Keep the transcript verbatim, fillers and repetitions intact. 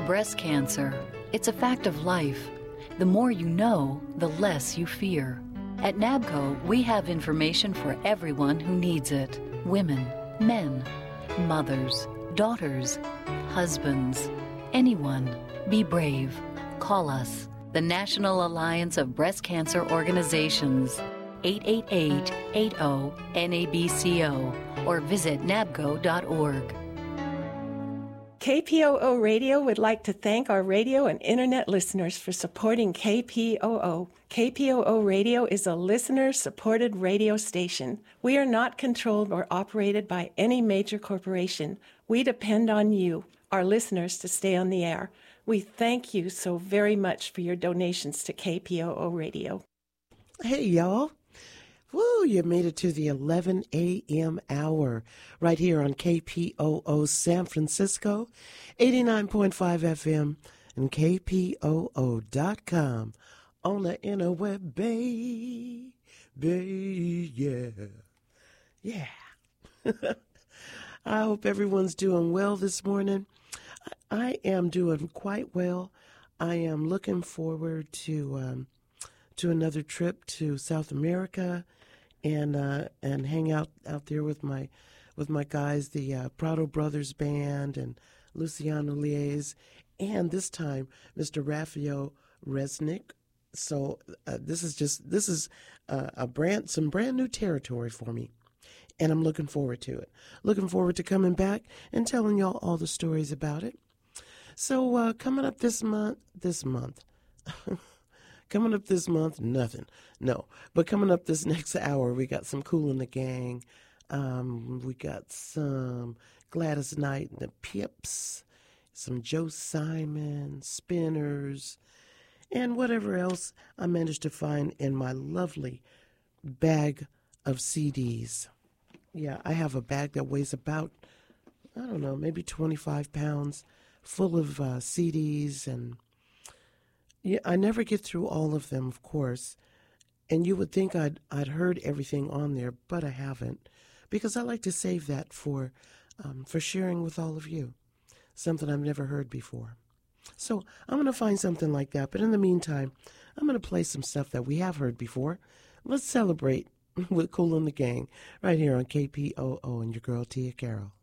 Breast cancer. It's a fact of life. The more you know, the less you fear. At NABCO, we have information for everyone who needs it. Women, men, mothers, daughters, husbands, anyone. Be brave. Call us, the National Alliance of Breast Cancer Organizations, eight eight eight, eight zero, N A B C O, or visit nabco dot org. K P O O Radio would like to thank our radio and internet listeners for supporting K P O O. K P O O Radio is a listener-supported radio station. We are not controlled or operated by any major corporation. We depend on you, our listeners, to stay on the air. We thank you so very much for your donations to K P O O Radio. Hey, y'all. Woo, you made it to the eleven a.m. hour right here on K P O O San Francisco, eighty-nine point five F M, and K P O O dot com on the interweb, baby, yeah. Yeah. I hope everyone's doing well this morning. I am doing quite well. I am looking forward to um, to another trip to South America and uh, and hang out, out there with my with my guys, the uh, Prado Brothers Band and Luciano Lies, and this time Mister Raphael Resnick. So uh, this is just this is uh, a brand some brand new territory for me, and I'm looking forward to it. Looking forward to coming back and telling y'all all the stories about it. So uh, coming up this month, this month. Coming up this month, nothing. No. But coming up this next hour, we got some Kool and the Gang. Um, we got some Gladys Knight and the Pips, some Joe Simon, Spinners, and whatever else I managed to find in my lovely bag of C Ds. Yeah, I have a bag that weighs about, I don't know, maybe twenty-five pounds, full of uh, C Ds and... Yeah, I never get through all of them, of course, and you would think I'd I'd heard everything on there, but I haven't, because I like to save that for um, for sharing with all of you, something I've never heard before. So I'm going to find something like that, but in the meantime, I'm going to play some stuff that we have heard before. Let's celebrate with Kool and the Gang right here on K P O O and your girl Tia Carroll.